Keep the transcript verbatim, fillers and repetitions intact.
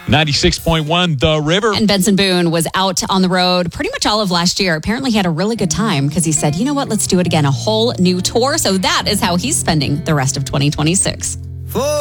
ninety-six point one The River. And Benson Boone was out on the road pretty much all of last year. Apparently he had a really good time because he said, you know what, let's do it again. A whole new tour. So that is how he's spending the rest of twenty twenty-six.